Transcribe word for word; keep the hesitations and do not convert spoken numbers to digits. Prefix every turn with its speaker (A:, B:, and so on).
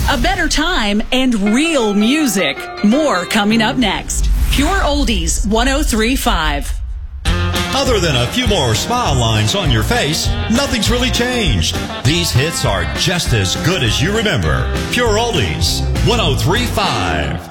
A: a better time, and real music. More coming up next. Pure Oldies one oh three point five.
B: Other than a few more smile lines on your face, nothing's really changed. These hits are just as good as you remember. Pure Oldies one oh three point five.